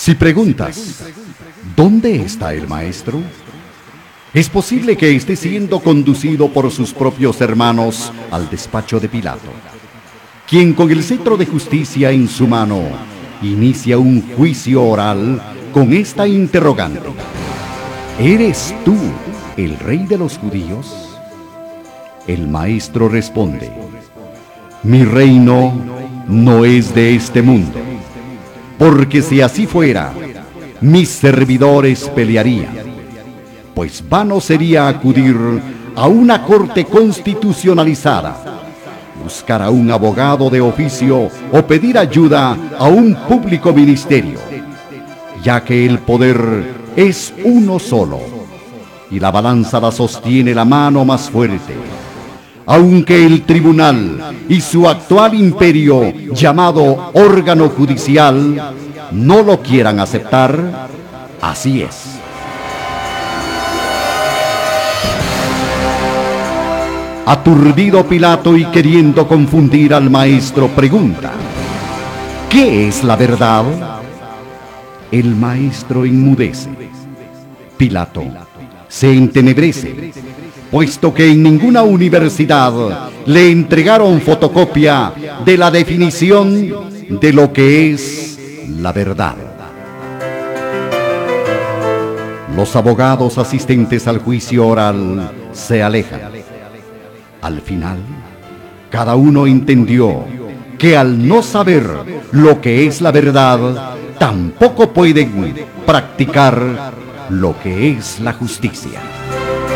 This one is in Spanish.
Si preguntas, ¿dónde está el maestro? Es posible que esté siendo conducido por sus propios hermanos al despacho de Pilato, quien con el cetro de justicia en su mano inicia un juicio oral con esta interrogante: ¿eres tú el rey de los judíos? El maestro responde: mi reino no es de este mundo, porque si así fuera, mis servidores pelearían, pues vano sería acudir a una corte constitucionalizada, buscar a un abogado de oficio o pedir ayuda a un público ministerio, ya que el poder es uno solo y la balanza la sostiene la mano más fuerte. Aunque el tribunal y su actual imperio, llamado órgano judicial, no lo quieran aceptar, así es. Aturdido Pilato y queriendo confundir al maestro, pregunta: ¿qué es la verdad? El maestro enmudece. Pilato se entenebrece, puesto que en ninguna universidad le entregaron fotocopia de la definición de lo que es la verdad. Los abogados asistentes al juicio oral se alejan. Al final, cada uno entendió que al no saber lo que es la verdad, tampoco pueden practicar lo que es la justicia.